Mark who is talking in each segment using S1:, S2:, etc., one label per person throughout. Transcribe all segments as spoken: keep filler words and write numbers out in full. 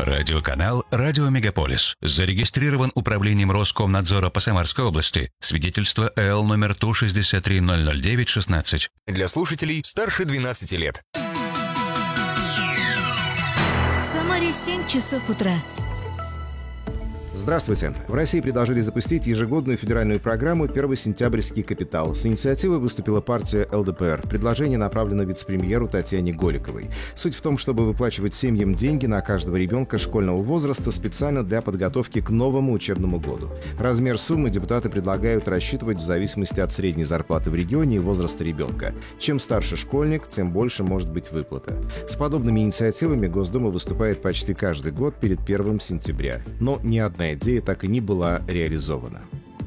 S1: Радиоканал «Радио Мегаполис». Зарегистрирован управлением Роскомнадзора по Самарской области. Свидетельство эл номер Ту шестьдесят три ноль ноль девять шестнадцать.
S2: Для слушателей старше двенадцати лет.
S3: В Самаре семь часов утра.
S4: Здравствуйте. В России предложили запустить ежегодную федеральную программу «Первосентябрьский капитал». С инициативой выступила партия эл дэ пэ эр. Предложение направлено вице-премьеру Татьяне Голиковой. Суть в том, чтобы выплачивать семьям деньги на каждого ребенка школьного возраста специально для подготовки к новому учебному году. Размер суммы депутаты предлагают рассчитывать в зависимости от средней зарплаты в регионе и возраста ребенка. Чем старше школьник, тем больше может быть выплата. С подобными инициативами Госдума выступает почти каждый год перед первым сентября. Но ни одна идея так и не была реализована.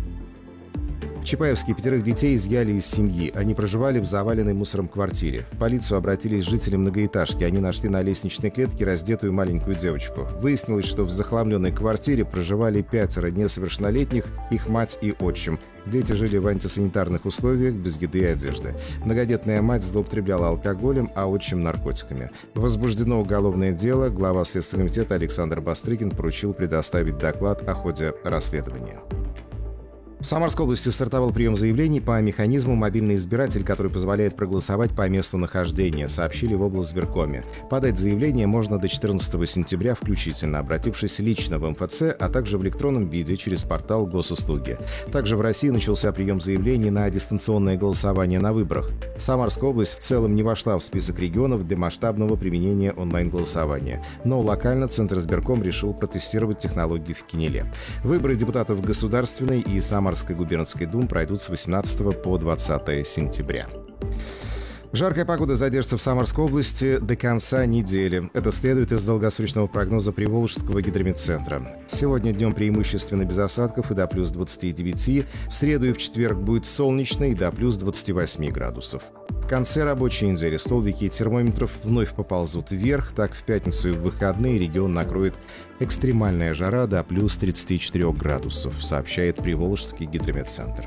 S4: В Чапаевске пятерых детей изъяли из семьи. Они проживали в заваленной мусором квартире. В полицию обратились жители многоэтажки. Они нашли на лестничной клетке раздетую маленькую девочку. Выяснилось, что в захламленной квартире проживали пятеро несовершеннолетних, их мать и отчим. Дети жили в антисанитарных условиях, без еды и одежды. Многодетная мать злоупотребляла алкоголем, а отчим – наркотиками. Возбуждено уголовное дело. Глава Следственного комитета Александр Бастрыкин поручил предоставить доклад о ходе расследования. В Самарской области стартовал прием заявлений по механизму «Мобильный избиратель», который позволяет проголосовать по месту нахождения, сообщили в облсбиркоме. Подать заявление можно до четырнадцатого сентября включительно, обратившись лично в эм эф цэ, а также в электронном виде через портал госуслуги. Также в России начался прием заявлений на дистанционное голосование на выборах. Самарская область в целом не вошла в список регионов для масштабного применения онлайн-голосования. Но локально Центр избирком решил протестировать технологии в Кинеле. Выборы депутатов Государственной и Самарской Самарской губернской думы пройдут с восемнадцатого по двадцатое сентября. Жаркая погода задержится в Самарской области до конца недели. Это следует из долгосрочного прогноза Приволжского гидрометцентра. Сегодня днем преимущественно без осадков и до плюс двадцати девяти. В среду и в четверг будет солнечно и до плюс двадцати восьми градусов. В конце рабочей недели столбики термометров вновь поползут вверх. Так, в пятницу и в выходные регион накроет экстремальная жара до плюс тридцати четырёх градусов, сообщает Приволжский гидрометцентр.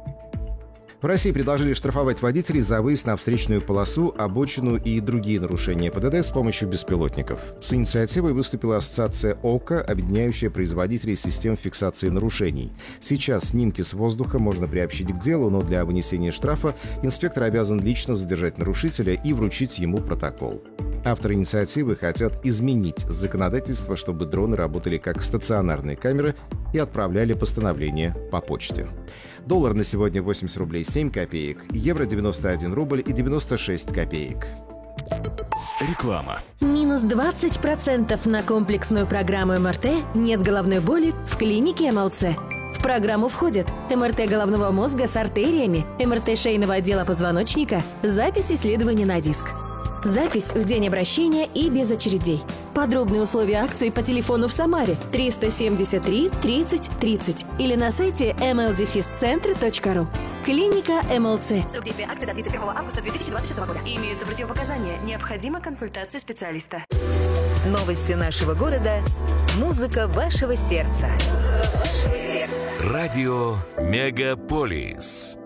S4: В России предложили штрафовать водителей за выезд на встречную полосу, обочину и другие нарушения пэ дэ дэ с помощью беспилотников. С инициативой выступила ассоциация ОКО, объединяющая производителей систем фиксации нарушений. Сейчас снимки с воздуха можно приобщить к делу, но для вынесения штрафа инспектор обязан лично задержать нарушителя и вручить ему протокол. Авторы инициативы хотят изменить законодательство, чтобы дроны работали как стационарные камеры и отправляли постановления по почте. Доллар на сегодня восемьдесят рублей семь копеек, евро девяносто один рубль и девяносто шесть копеек.
S2: Реклама.
S3: Минус двадцать процентов на комплексную программу эм эр тэ «Нет головной боли» в клинике эм эл цэ. В программу входят эм эр тэ головного мозга с артериями, эм эр тэ шейного отдела позвоночника, запись исследования на диск. Запись в день обращения и без очередей. Подробные условия акции по телефону в Самаре триста семьдесят три тридцать тридцать или на сайте эм эл дефис центр точка ру. Клиника эм эл цэ. Срок действия акции до тридцать первого августа две тысячи двадцать шестого года. Имеются противопоказания. Необходима консультация специалиста.
S5: Новости нашего города. Музыка вашего сердца. Музыка вашего сердца.
S2: Радио Мегаполис.